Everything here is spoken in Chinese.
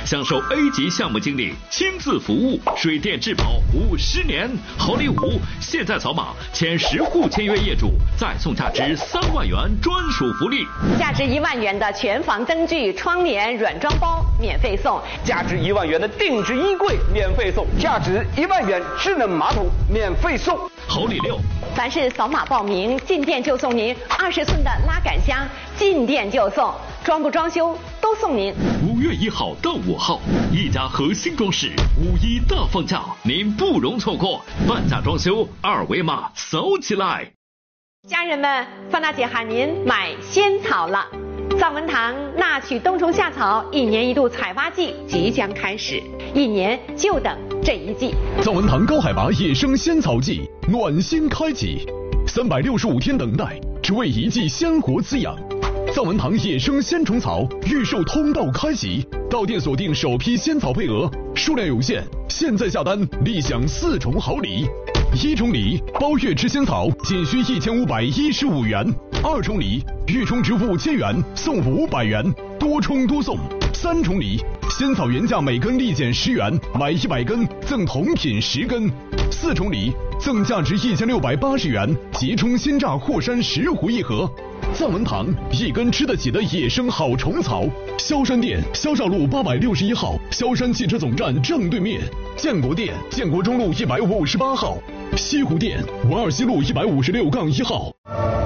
享受 A 级项目经理亲自服务，水电质保50年。好礼5，现在扫码前10户签约业主再送价值3万元专属福利， 价值1万元的全房灯具、窗帘、软装包免费送， 价值1万元的定制衣柜免费送，价值1万元智能马桶免费送。 好礼6， 凡是扫码报名，进店就送您20寸的拉杆箱，进店就送，装不装修都送您。 5月1号到5号，一家核心装饰5·1大放价，您不容错过，半价装修，2维码扫起来。 家人们，范大姐喊您买仙草了。藏文堂纳曲冬虫夏草1年1度采挖季即将开始，1年就等这一季。 藏文堂高海拔野生仙草季暖心开启，365天等待，只为一季鲜活滋养。藏文堂野生仙虫草预售通道开启，到店锁定首批仙草配额，数量有限，现在下单立享4重好礼。1重礼包月吃仙草仅需1515元，2重礼预充值5000元送500元，多充多送。3重礼仙草原价每根立减10元，买100根赠同品10根。4重礼赠价值1680元即充鲜榨霍山10壶1盒。藏文堂一根吃得起的野生好虫草，萧山店萧绍路861号，萧山汽车总站正对面；建国店建国中路158号，西湖店文二西路156-1号。